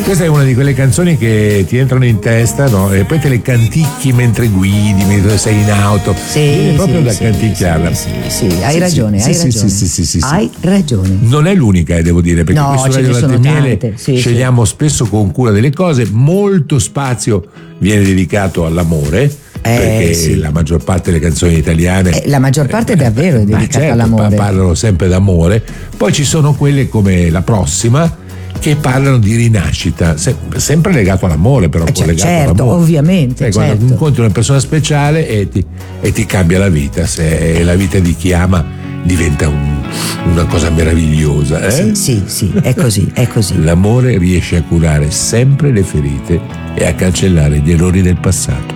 Questa è una di quelle canzoni che ti entrano in testa, no? E poi te le canticchi mentre guidi, mentre sei in auto. Viene proprio da canticchiarla. Sì, hai ragione. Hai ragione. Non è l'unica, devo dire, perché qui su Radio Latte e Miele scegliamo spesso con cura delle cose. Molto spazio viene dedicato all'amore. Perché la maggior parte delle canzoni italiane, la maggior parte davvero è dedicata all'amore, parlano sempre d'amore. Poi ci sono quelle come la prossima che parlano di rinascita, sempre legato all'amore, però collegato all'amore. Ovviamente, quando incontri una persona speciale e ti cambia la vita, se la vita ti chiama diventa una cosa meravigliosa. Sì, è così. L'amore riesce a curare sempre le ferite e a cancellare gli errori del passato.